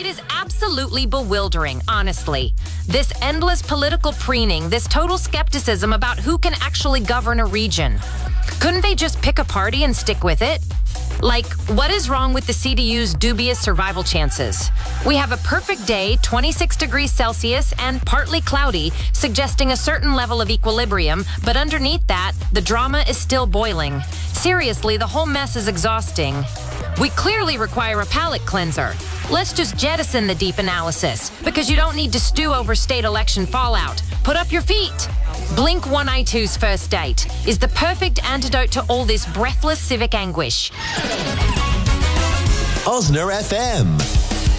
It is absolutely bewildering, honestly. This endless political preening, this total skepticism about who can actually govern a region. Couldn't they just pick a party and stick with it? Like, what is wrong with the CDU's dubious survival chances? We have a perfect day, 26 degrees Celsius, and partly cloudy, suggesting a certain level of equilibrium, but underneath that, the drama is still boiling. Seriously, the whole mess is exhausting. We clearly require a palate cleanser. Let's just jettison the deep analysis, because you don't need to stew over state election fallout. Put up your feet. Blink-182's First Date is the perfect antidote to all this breathless civic anguish. Osner FM.